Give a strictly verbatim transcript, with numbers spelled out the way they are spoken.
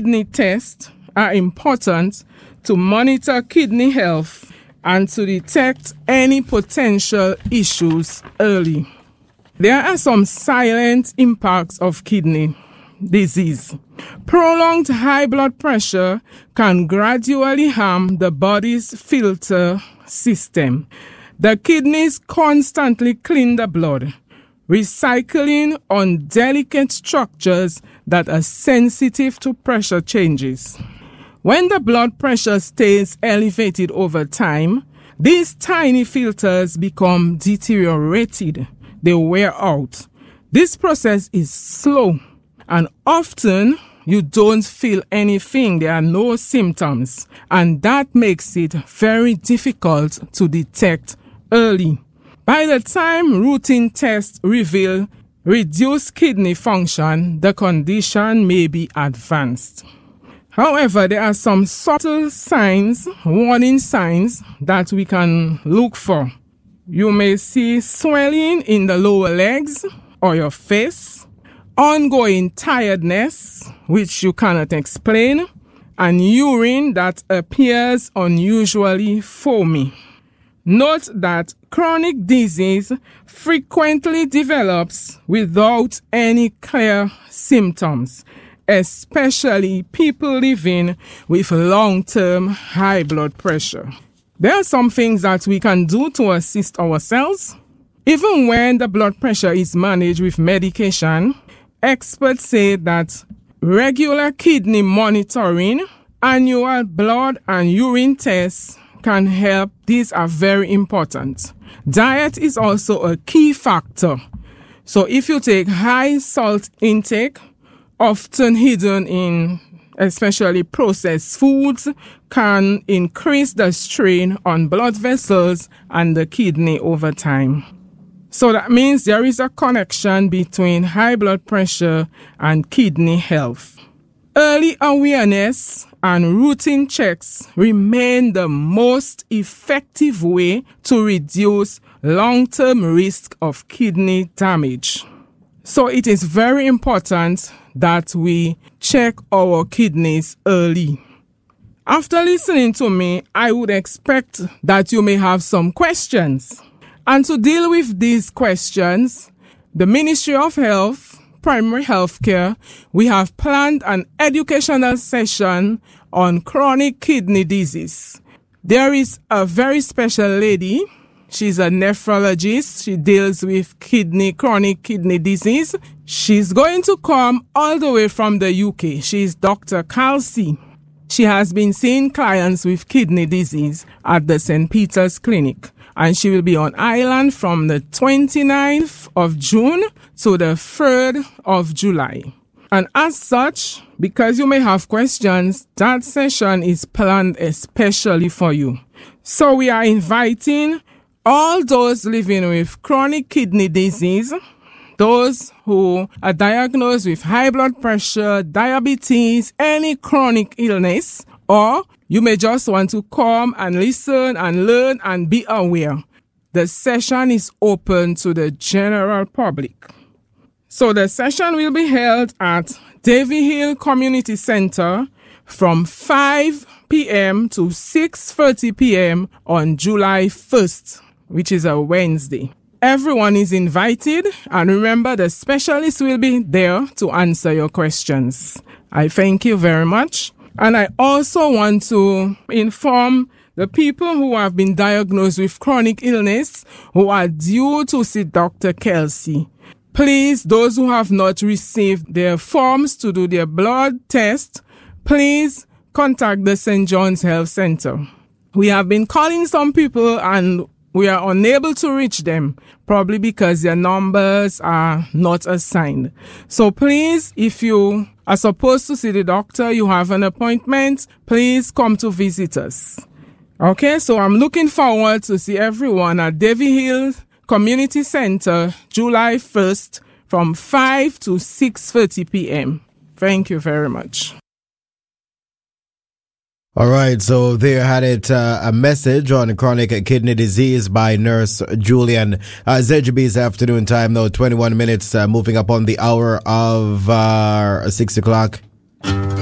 kidney tests are important to monitor kidney health and to detect any potential issues early. There are some silent impacts of kidney disease. Prolonged high blood pressure can gradually harm the body's filter system. The kidneys constantly clean the blood, recycling on delicate structures that are sensitive to pressure changes. When the blood pressure stays elevated over time, these tiny filters become deteriorated. They wear out. This process is slow, and often you don't feel anything. There are no symptoms, and that makes it very difficult to detect early. By the time routine tests reveal reduced kidney function, the condition may be advanced. However, there are some subtle signs, warning signs, that we can look for. You may see swelling in the lower legs or your face, ongoing tiredness, which you cannot explain, and urine that appears unusually foamy. Note that chronic disease frequently develops without any clear symptoms, especially people living with long-term high blood pressure. There are some things that we can do to assist ourselves. Even when the blood pressure is managed with medication, experts say that regular kidney monitoring, annual blood and urine tests can help. These are very important. Diet is also a key factor. So if you take high salt intake, often hidden in especially processed foods, can increase the strain on blood vessels and the kidney over time. So that means there is a connection between high blood pressure and kidney health. Early awareness and routine checks remain the most effective way to reduce long-term risk of kidney damage. So it is very important that we check our kidneys early. After listening to me, I would expect that you may have some questions. And to deal with these questions, the Ministry of Health, Primary Healthcare, we have planned an educational session on chronic kidney disease. There is a very special lady. She's a nephrologist. She deals with kidney, chronic kidney disease. She's going to come all the way from the U K. She's Doctor Kelsey. She has been seeing clients with kidney disease at the Saint Peter's Clinic, and she will be on island from the twenty-ninth of June to the third of July. And as such, because you may have questions, that session is planned especially for you. So we are inviting all those living with chronic kidney disease, those who are diagnosed with high blood pressure, diabetes, any chronic illness, or you may just want to come and listen and learn and be aware. The session is open to the general public. So the session will be held at Davy Hill Community Center from five p.m. to six thirty p.m. on July first, which is a Wednesday. Everyone is invited, and remember, the specialist will be there to answer your questions. I thank you very much. And I also want to inform the people who have been diagnosed with chronic illness who are due to see Doctor Kelsey. Please, those who have not received their forms to do their blood test, please contact the Saint John's Health Center. We have been calling some people and we are unable to reach them, probably because their numbers are not assigned. So please, if you are supposed to see the doctor, you have an appointment, please come to visit us. Okay, so I'm looking forward to see everyone at Davy Hill Community Center, July first, from five to six thirty p.m. Thank you very much. All right, so there had it, uh, a message on chronic kidney disease by Nurse Julian. Uh, Z G B's afternoon time, though, twenty-one minutes, uh, moving up on the hour of uh, six o'clock.